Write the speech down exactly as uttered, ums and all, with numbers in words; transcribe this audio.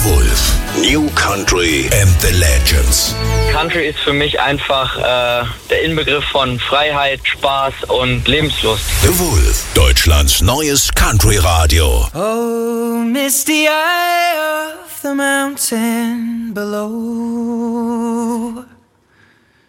Wolf. New Country and the Legends. Country ist für mich einfach äh, der Inbegriff von Freiheit, Spaß und Lebenslust. The Wolf, Deutschlands neues Country-Radio. Oh, misty eye of the mountain below.